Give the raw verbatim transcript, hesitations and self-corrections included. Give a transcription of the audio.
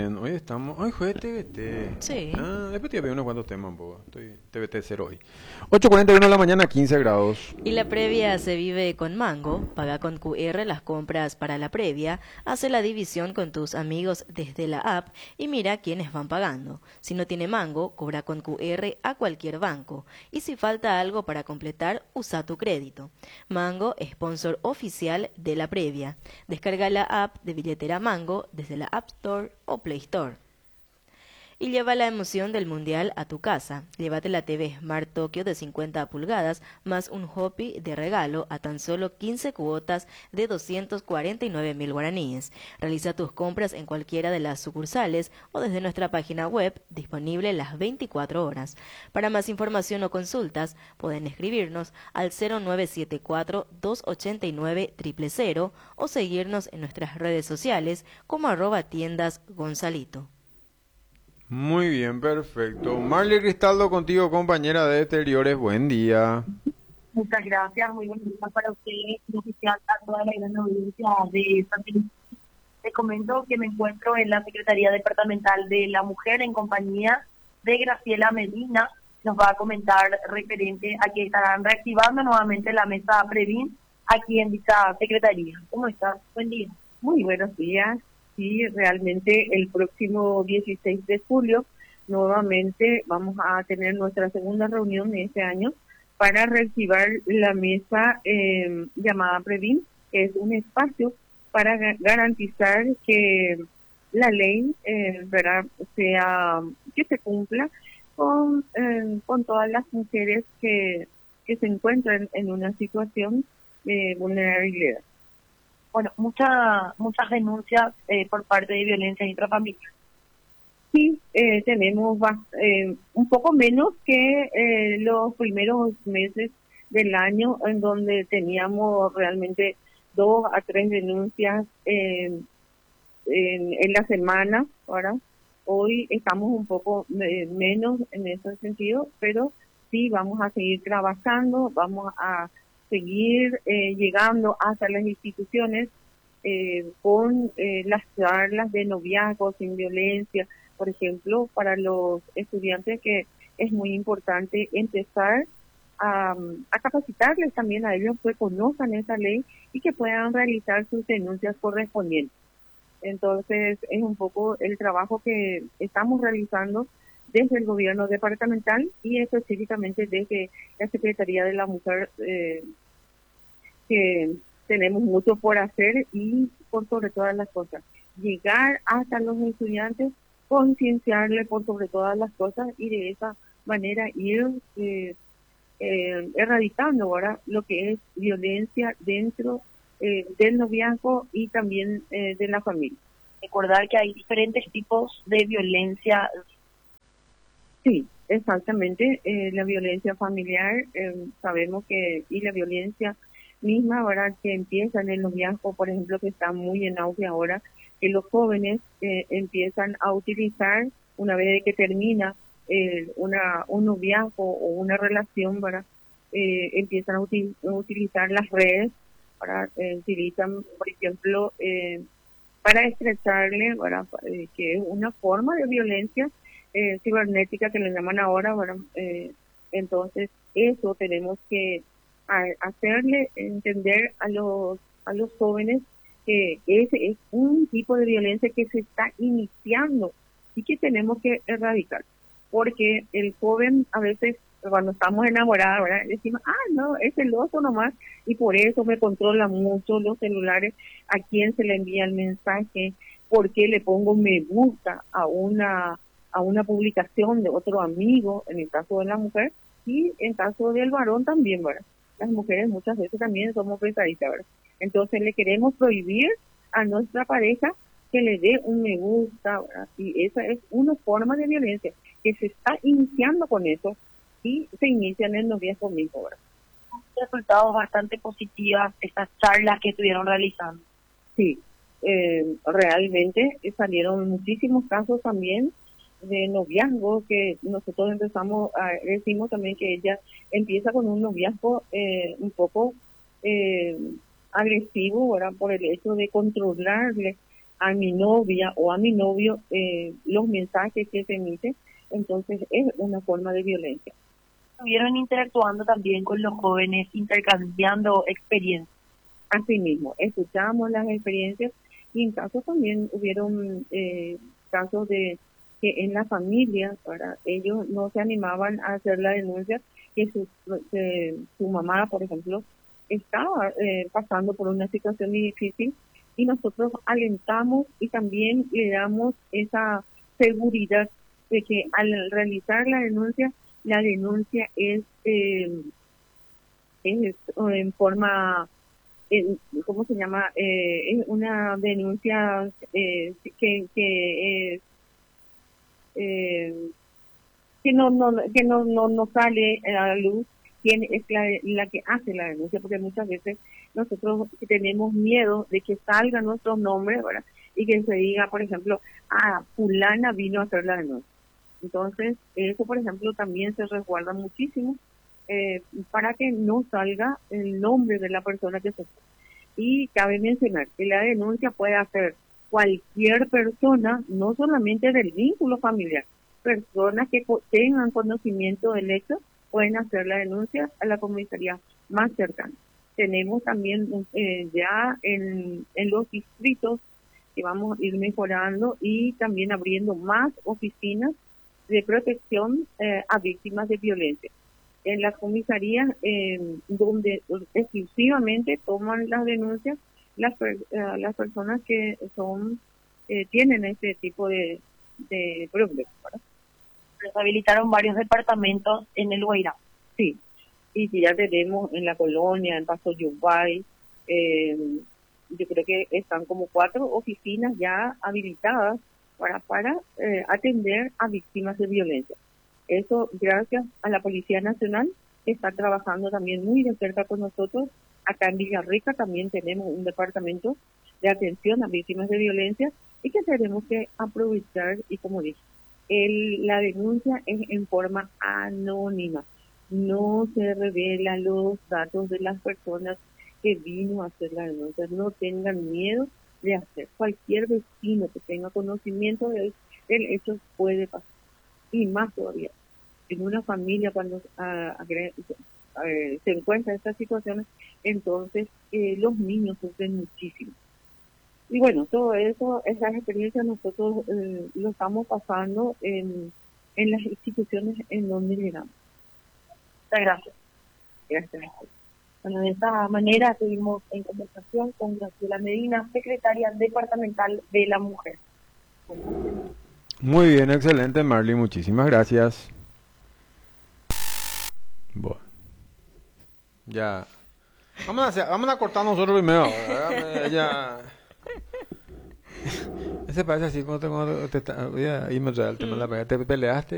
bien. Hoy estamos. Hoy jueves T V T. Sí. Ah, después te voy a pedir unos cuantos temas un poco. Estoy T V T cero hoy. ocho cuarenta y uno de la mañana, quince grados. Y la previa se vive con Mango. Paga con Q R las compras para la previa. Hace la división con tus amigos desde la app y mira quiénes van pagando. Si no tiene Mango, cobra con Q R a cualquier banco. Y si falta algo para completar, usa tu crédito. Mango, sponsor oficial de la previa. Descarga la app de billetera Mango desde la App Store o Play Store. Y lleva la emoción del mundial a tu casa. Llévate la T V Smart Tokyo de cincuenta pulgadas más un Hopi de regalo a tan solo quince cuotas de doscientos cuarenta y nueve mil guaraníes. Realiza tus compras en cualquiera de las sucursales o desde nuestra página web, disponible las veinticuatro horas. Para más información o consultas, pueden escribirnos al cero nueve siete cuatro, dos ocho nueve, cero cero cero o seguirnos en nuestras redes sociales como arroba tiendas Gonzalito. Muy bien, perfecto. Marley Cristaldo contigo, compañera de exteriores. Buen día. Muchas gracias, muy buenos días para ustedes, en especial a toda la gran audiencia de Santiago. Te comento que me encuentro en la Secretaría Departamental de la Mujer en compañía de Graciela Medina. Nos va a comentar referente a que estarán reactivando nuevamente la mesa Previn aquí en dicha secretaría. ¿Cómo estás? Buen día. Muy buenos días. Sí, realmente el próximo dieciséis de julio nuevamente vamos a tener nuestra segunda reunión de este año para reactivar la mesa eh, llamada Previn, que es un espacio para ga- garantizar que la ley eh, ¿verdad? sea que se cumpla con eh, con todas las mujeres que que se encuentran en una situación de vulnerabilidad. Bueno, muchas muchas denuncias eh, por parte de violencia intrafamiliar. Sí, eh, tenemos bas- eh, un poco menos que eh, los primeros meses del año, en donde teníamos realmente dos a tres denuncias eh, en, en la semana. Ahora, hoy estamos un poco eh, menos en ese sentido, pero sí vamos a seguir trabajando, vamos a seguir eh, llegando hasta las instituciones eh, con eh, las charlas de noviazgo sin violencia, por ejemplo, para los estudiantes, que es muy importante empezar a, a capacitarles también a ellos que conozcan esa ley y que puedan realizar sus denuncias correspondientes. Entonces, es un poco el trabajo que estamos realizando desde el gobierno departamental y específicamente desde la Secretaría de la Mujer, eh, que tenemos mucho por hacer y por sobre todas las cosas, llegar hasta los estudiantes, concienciarles por sobre todas las cosas y de esa manera ir eh, eh, erradicando ahora lo que es violencia dentro eh, del noviazgo y también eh, de la familia. Recordar que hay diferentes tipos de violencia. Sí, exactamente. Eh, la violencia familiar, eh, sabemos que, y la violencia misma, ¿verdad? Que empieza en el noviazgo, por ejemplo, que está muy en auge ahora, que los jóvenes eh, empiezan a utilizar, una vez de que termina eh, una un noviazgo o una relación, ¿verdad? Eh, empiezan a, util- a utilizar las redes, para eh, utilizan, por ejemplo, eh, para estrecharle, ¿verdad? Eh, que es una forma de violencia eh, cibernética que le llaman ahora, ¿verdad? Eh, entonces, eso tenemos que a, hacerle entender a los a los jóvenes que ese es un tipo de violencia que se está iniciando y que tenemos que erradicar, porque el joven a veces cuando estamos enamorados, ¿verdad? Decimos, ah, no, es celoso nomás y por eso me controla mucho los celulares, a quién se le envía el mensaje, por qué le pongo me gusta a una a una publicación de otro amigo, en el caso de la mujer, y en caso del varón también, ¿verdad? Las mujeres muchas veces también somos pesaditas, ¿verdad? Entonces le queremos prohibir a nuestra pareja que le dé un me gusta, ¿verdad? Y esa es una forma de violencia que se está iniciando con eso y se inician en noviazgo mismo, ¿verdad? Resultados bastante positivas estas charlas que estuvieron realizando. Sí, eh, realmente eh, salieron muchísimos casos también de noviazgo que nosotros empezamos a decimos también que ella empieza con un noviazgo eh, un poco eh, agresivo, ¿verdad? Por el hecho de controlarle a mi novia o a mi novio eh, los mensajes que se emiten, entonces es una forma de violencia. Estuvieron interactuando también con los jóvenes, intercambiando experiencias. Así mismo, escuchamos las experiencias y en casos también hubieron eh, casos de que en la familia, para ellos no se animaban a hacer la denuncia, que su, que su mamá, por ejemplo, estaba eh, pasando por una situación muy difícil y nosotros alentamos y también le damos esa seguridad de que al realizar la denuncia, la denuncia es, eh, es en forma, eh, ¿cómo se llama? Eh, es una denuncia eh, que, que es eh, que no no que no no, no sale a la luz quién es la, la que hace la denuncia, porque muchas veces nosotros tenemos miedo de que salgan nuestros nombres, ¿verdad? Y que se diga, por ejemplo, ah, fulana vino a hacer la denuncia. Entonces, eso, por ejemplo, también se resguarda muchísimo eh, para que no salga el nombre de la persona que se fue. Y cabe mencionar que la denuncia puede hacer cualquier persona, no solamente del vínculo familiar, personas que tengan conocimiento del hecho pueden hacer la denuncia a la comisaría más cercana. Tenemos también eh, ya en, en los distritos que vamos a ir mejorando y también abriendo más oficinas de protección eh, a víctimas de violencia. En las comisarías eh, donde exclusivamente toman las denuncias las, eh, las personas que son eh, tienen este tipo de, de problemas, ¿verdad? Se habilitaron varios departamentos en el Guairá. Sí, y si ya tenemos en la colonia, en Paso Yubay, eh, yo creo que están como cuatro oficinas ya habilitadas para, para eh, atender a víctimas de violencia. Eso gracias a la Policía Nacional, que está trabajando también muy de cerca con nosotros. Acá en Villarrica también tenemos un departamento de atención a víctimas de violencia y que tenemos que aprovechar y, como dije, el, la denuncia es en forma anónima. No se revelan los datos de las personas que vino a hacer la denuncia. No tengan miedo de hacer. Cualquier vecino que tenga conocimiento del, del hecho puede pasar. Y más todavía, en una familia cuando uh, uh, se encuentra estas situaciones, entonces eh, los niños sufren muchísimo. Y bueno, todo eso, esas experiencias nosotros eh, lo estamos pasando en, en las instituciones en donde llegamos. Muchas gracias. Gracias. Bueno, de esta manera estuvimos en conversación con Graciela Medina, secretaria departamental de la Mujer. Muy bien, excelente, Marley, muchísimas gracias. Bueno, ya. Vamos a, hacer, vamos a cortar nosotros primero. Ya. Ese parece así, cuando te, cuando te, te, te, te, te, te peleaste.